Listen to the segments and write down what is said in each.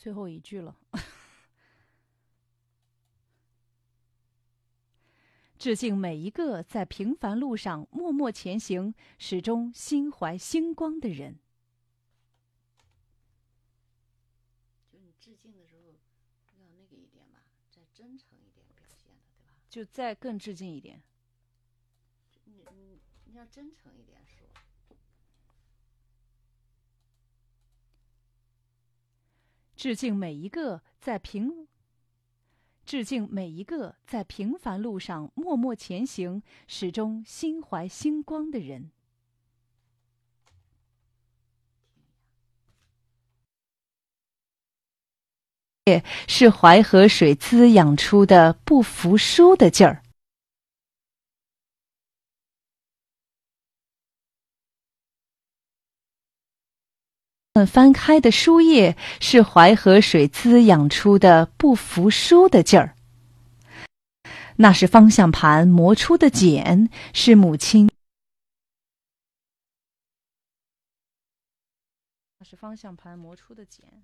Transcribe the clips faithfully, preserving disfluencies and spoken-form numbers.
最后一句了。致敬每一个在平凡路上默默前行，始终心怀星光的人。 就你致敬的时候，要那个一点吧，再真诚一点表现的，对吧？ 就再更致敬一点。 你你你要真诚一点说。 致敬每一个在平。致敬每一个在平凡路上默默前行，始终心怀星光的人。是淮河水滋养出的不服输的劲儿。翻开的书页是淮河水滋养出的不服输的劲儿。那是方向盘磨出的茧，是母亲。那是方向盘磨出的茧。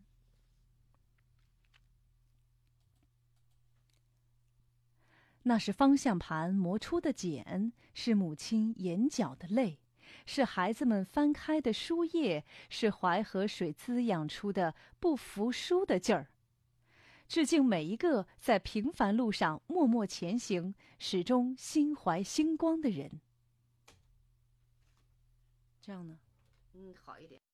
那是方向盘磨出的茧，是母亲眼角的泪。是孩子们翻开的书页，是淮河水滋养出的不服输的劲儿。致敬每一个在平凡路上默默前行，始终心怀星光的人。这样呢？ 嗯，好一点。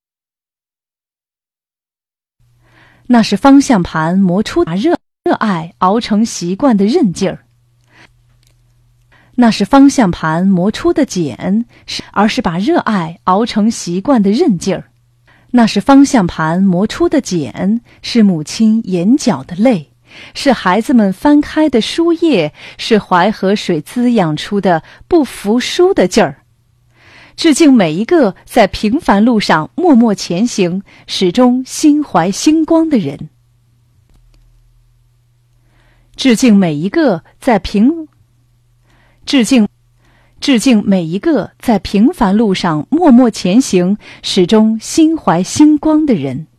那是方向盘磨出把热热爱熬成习惯的韧劲儿。那是方向盘磨出的茧，而是把热爱熬成习惯的韧劲儿。那是方向盘磨出的茧，是母亲眼角的泪，是孩子们翻开的书页，是淮河水滋养出的不服输的劲儿。致敬每一个在平凡路上默默前行，始终心怀星光的人。致敬每一个在平致敬，致敬每一个在平凡路上默默前行，始终心怀星光的人。